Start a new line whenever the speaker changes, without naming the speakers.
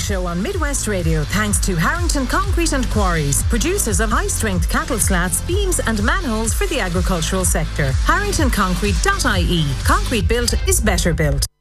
show on Midwest Radio thanks to Harrington Concrete and Quarries, producers of high-strength cattle slats, beams and manholes for the agricultural sector. HarringtonConcrete.ie. Concrete built is better built.